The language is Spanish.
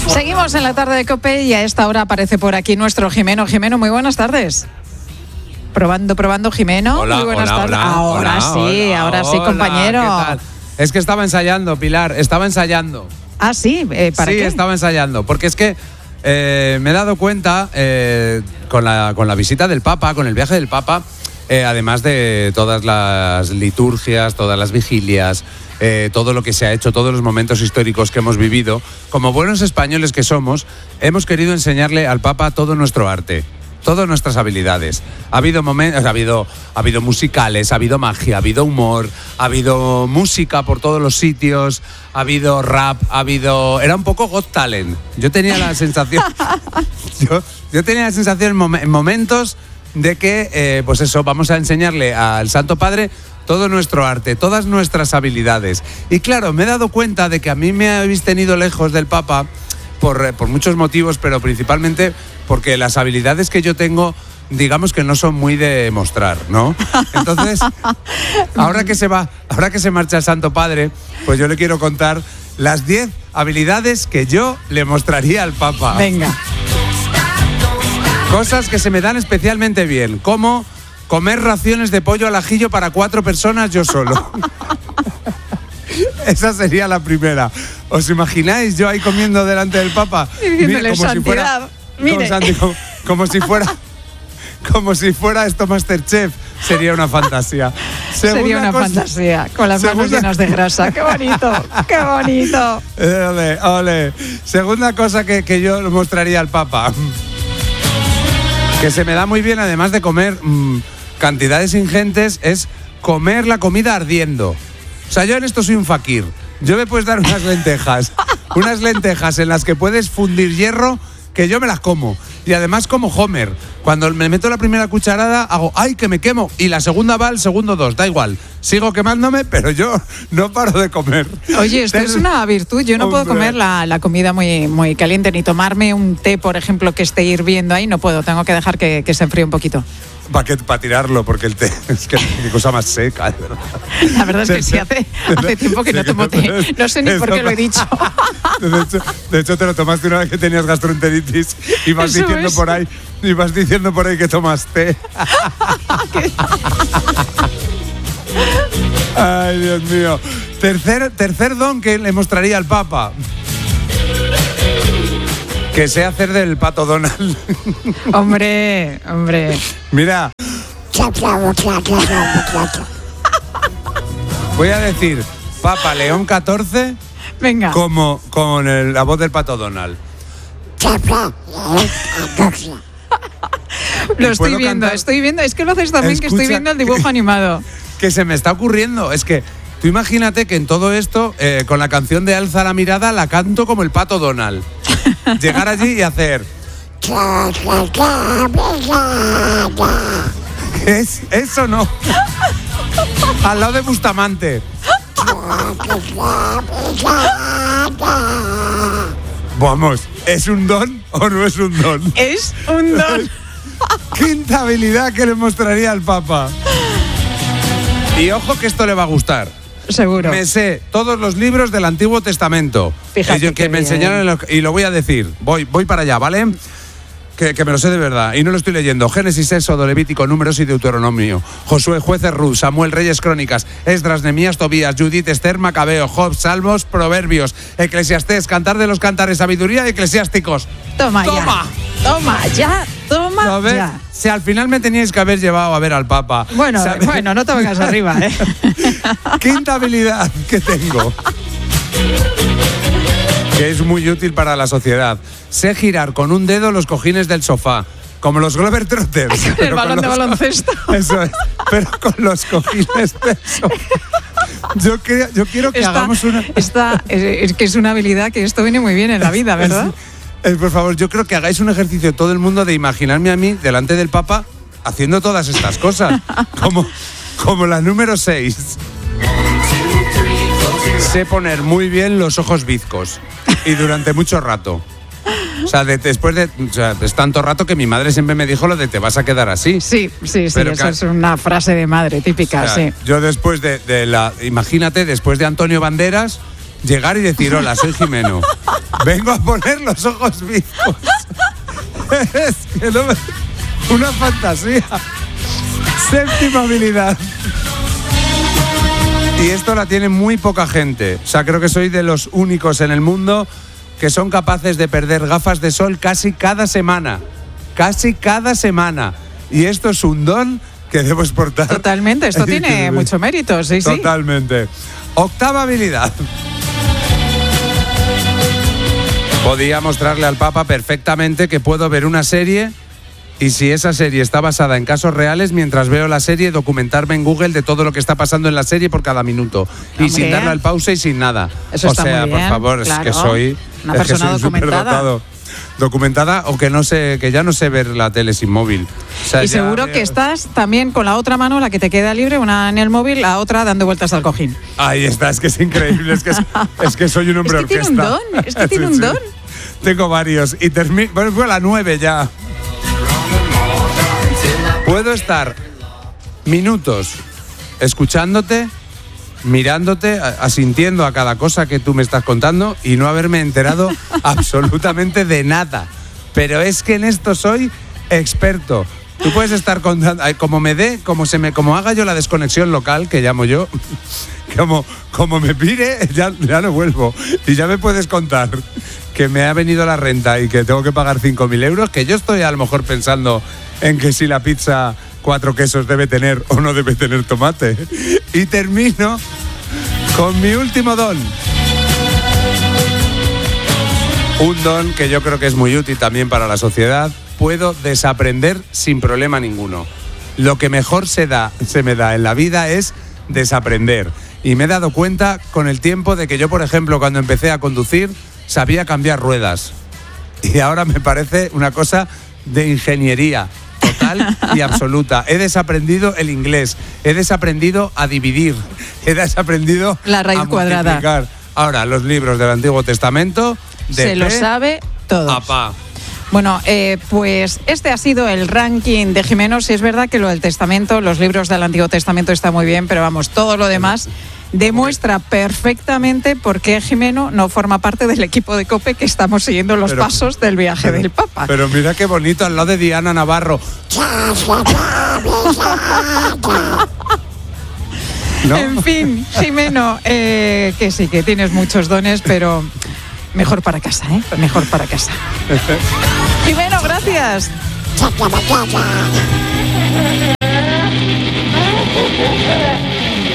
Seguimos en la tarde de COPE y a esta hora aparece por aquí nuestro Jimeno. Jimeno, muy buenas tardes. Probando, Jimeno. Hola, muy buenas tardes. Ahora sí, compañero. ¿Qué tal? Es que estaba ensayando, Pilar, estaba ensayando. Ah, sí, ¿para qué? Sí, estaba ensayando, porque es que me he dado cuenta con la visita del Papa, con el viaje del Papa, además de todas las liturgias, todas las vigilias, todo lo que se ha hecho, todos los momentos históricos que hemos vivido, como buenos españoles que somos, hemos querido enseñarle al Papa todo nuestro arte, todas nuestras habilidades. Ha habido momentos, ha habido musicales, ha habido magia, ha habido humor, ha habido música por todos los sitios, ha habido rap, era un poco Got Talent. Yo tenía la sensación, yo tenía la sensación en momentos de que, pues eso, vamos a enseñarle al Santo Padre todo nuestro arte, todas nuestras habilidades. Y claro, me he dado cuenta de que a mí me habéis tenido lejos del Papa por muchos motivos, pero principalmente porque las habilidades que yo tengo, digamos que no son muy de mostrar, ¿no? Entonces, ahora que se marcha el Santo Padre, pues yo le quiero contar las 10 habilidades que yo le mostraría al Papa. Venga. Cosas que se me dan especialmente bien, como comer raciones de pollo al ajillo para 4 personas yo solo. Esa sería la primera. ¿Os imagináis yo ahí comiendo delante del Papa? Diciéndole santidad. Como si fuera esto Masterchef. Sería una fantasía. Sería una fantasía, con las manos llenas de grasa. ¡Qué bonito! ¡Qué bonito! Ole. Segunda cosa que yo le mostraría al Papa, que se me da muy bien, además de comer cantidades ingentes, es comer la comida ardiendo. O sea, yo en esto soy un fakir. Yo me puedes dar unas lentejas en las que puedes fundir hierro, que yo me las como. Y además como Homer. Cuando me meto la primera cucharada, hago ¡ay, que me quemo! Y la segunda va al segundo 2, da igual. Sigo quemándome, pero yo no paro de comer. Oye, esto es una virtud. Yo no puedo comer la comida muy, muy caliente, ni tomarme un té, por ejemplo, que esté hirviendo ahí. No puedo, tengo que dejar que se enfríe un poquito. Para tirarlo, porque el té es que qué cosa más seca, de verdad. La verdad es que sí, hace tiempo que no tomo té. No sé ni por qué lo he dicho. De hecho, te lo tomaste una vez que tenías gastroenteritis y vas diciendo por ahí que tomas té. Ay, Dios mío. Tercer don que le mostraría al Papa. Que sé hacer del Pato Donald. Hombre. Mira. Voy a decir Papa León XIV. Venga. Como con la voz del Pato Donald. Lo estoy viendo. Es que lo haces también. Escucha, que estoy viendo el dibujo animado. Que se me está ocurriendo. Es que tú imagínate que en todo esto, con la canción de Alza la mirada, la canto como el Pato Donald. Llegar allí y hacer... ¿Es eso no? Al lado de Bustamante. Vamos, ¿es un don o no es un don? Es un don. Quinta habilidad que le mostraría al Papa. Y ojo que esto le va a gustar. Seguro. Me sé todos los libros del Antiguo Testamento. Fíjate que me enseñaron y lo voy a decir. Voy para allá, ¿vale? Que me lo sé de verdad. Y no lo estoy leyendo. Génesis, Éxodo, Levítico, Números y Deuteronomio. Josué, Jueces, Ruth, Samuel, Reyes, Crónicas, Esdras, Nehemías, Tobías, Judith, Esther, Macabeo, Job, Salmos, Proverbios, Eclesiastés, Cantar de los Cantares, Sabiduría y Eclesiásticos. Toma ya. Si al final me teníais que haber llevado a ver al Papa. Bueno, no te vengas arriba, ¿eh? Quinta habilidad que tengo, que es muy útil para la sociedad. Sé girar con un dedo los cojines del sofá, como los Glover Trotters. El balón de baloncesto. Eso es, pero con los cojines del sofá. Yo quiero que hagamos una... Es que es una habilidad que esto viene muy bien en la vida, ¿verdad? Por favor, yo creo que hagáis un ejercicio todo el mundo de imaginarme a mí delante del Papa haciendo todas estas cosas. Como la número 6. Sé poner muy bien los ojos bizcos y durante mucho rato. O sea, es tanto rato que mi madre siempre me dijo lo de te vas a quedar así. Sí, pero eso es una frase de madre típica, o sea, sí. Yo después imagínate, después de Antonio Banderas, llegar y decir, hola, soy Jimeno. Vengo a poner los ojos bizcos. Es que no me... Una fantasía. Séptima habilidad. Y esto la tiene muy poca gente. O sea, creo que soy de los únicos en el mundo que son capaces de perder gafas de sol casi cada semana. Casi cada semana. Y esto es un don que debo exportar. Totalmente, esto tiene mucho mérito, sí, sí. Totalmente. Octava habilidad. Podía mostrarle al Papa perfectamente que puedo ver una serie y si esa serie está basada en casos reales, mientras veo la serie, documentarme en Google de todo lo que está pasando en la serie por cada minuto. Hombre, y sin darle al pause y sin nada. Eso está muy bien, por favor, claro. Es que soy una persona documentada. Documentada o que no sé, que ya no sé ver la tele sin móvil. O sea, y seguro que estás también con la otra mano, la que te queda libre, una en el móvil, la otra dando vueltas al cojín. Ahí está, es que es increíble, es que soy un hombre orquesta. Tiene un don, es que tiene un don. Tengo varios y bueno, fue a la 9 ya. Puedo estar minutos escuchándote, mirándote, asintiendo a cada cosa que tú me estás contando y no haberme enterado absolutamente de nada. Pero es que en esto soy experto. Tú puedes estar contando, como haga yo la desconexión local, que llamo yo, como me pire, ya no vuelvo. Y ya me puedes contar que me ha venido la renta y que tengo que pagar 5.000 euros, que yo estoy a lo mejor pensando en que si la pizza 4 quesos debe tener o no debe tener tomate. Y termino con mi último don. Un don que yo creo que es muy útil también para la sociedad. Puedo desaprender sin problema ninguno. Lo que mejor se me da en la vida es desaprender. Y me he dado cuenta con el tiempo de que yo, por ejemplo, cuando empecé a conducir, sabía cambiar ruedas. Y ahora me parece una cosa de ingeniería total y absoluta. He desaprendido el inglés, he desaprendido a dividir, he desaprendido la raíz a cuadrada. Multiplicar. Ahora, los libros del Antiguo Testamento... Se lo sabe todo. Apá. Bueno, pues este ha sido el ranking de Jimeno. Sí, es verdad que lo del Testamento, los libros del Antiguo Testamento está muy bien, pero vamos, todo lo demás demuestra perfectamente por qué Jimeno no forma parte del equipo de COPE que estamos siguiendo los pasos del viaje del Papa. Pero mira qué bonito, al lado de Diana Navarro. ¿No? En fin, Jimeno, que sí, que tienes muchos dones, pero mejor para casa, ¿eh? Mejor para casa. Jimeno, gracias.